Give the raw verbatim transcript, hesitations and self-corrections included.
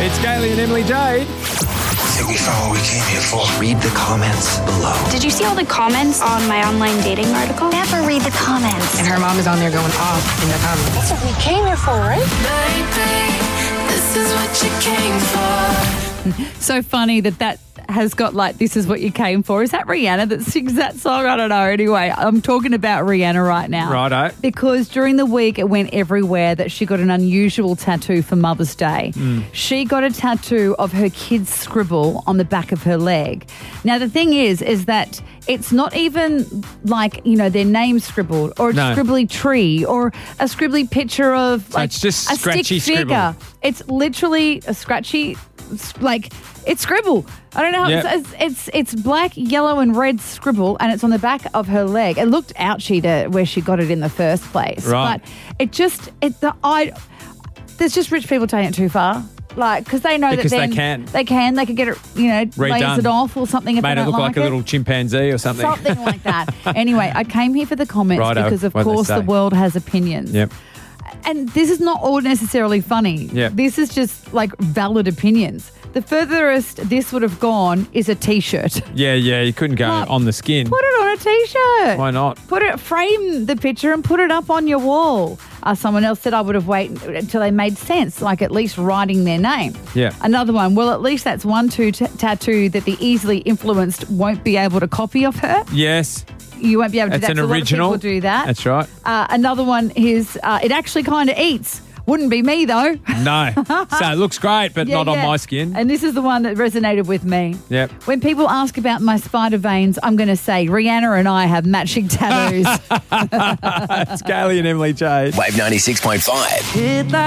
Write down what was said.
It's Gailey and Emily Jade. I think we found what we came here for. Read the comments below. Did you see all the comments on my online dating article? Never read the comments. And her mom is on there going off in the comments. That's what we came here for, right? Baby, this is what you came for. So funny that that has got like, this is what you came for. Is that Rihanna that sings that song? I don't know. Anyway, I'm talking about Rihanna right now. Righto. Because during the week it went everywhere that she got an unusual tattoo for Mother's Day. Mm. She got a tattoo of her kid's scribble on the back of her leg. Now, the thing is, is that it's not even like, you know, their name scribbled or a No. scribbly tree or a scribbly picture of So like it's just a scratchy stick figure. scribble. It's literally a scratchy, like, it's scribble. I don't know how Yep. it's, it's it's black, yellow, and red scribble, and it's on the back of her leg. It looked ouchy to where she got it in the first place, Right. but it just it the I there's just rich people taking it too far, like because they know Because that they then can. they can they could get it, you know, Redone. lasered off or something if Made they it don't look like like a it. little chimpanzee or something. Something like that. Anyway, I came here for the comments Righto. because, of What'd they course, say? the world has opinions. Yep. And this is not all necessarily funny. Yep. This is just like valid opinions. The furthest this would have gone is a T-shirt. Yeah, yeah, you couldn't go Like, on the skin. Put it on a T-shirt. Why not? Put it, frame the picture and put it up on your wall. Uh, someone else said I would have waited until they made sense, like at least writing their name. Yeah. Another one, well, at least that's one two t- tattoo that the easily influenced won't be able to copy of her. Yes, You won't be able to do that's that. an So original. A lot of people do that. That's right. Uh, another one is uh, it actually kind of eats. Wouldn't be me, though. No. So it looks great, but Yeah, not on yeah. my skin. And this is the one that resonated with me. Yep. When people ask about my spider veins, I'm going to say Rihanna and I have matching tattoos. It's Gailey and Emily Jade. Wave ninety-six point five. Hit that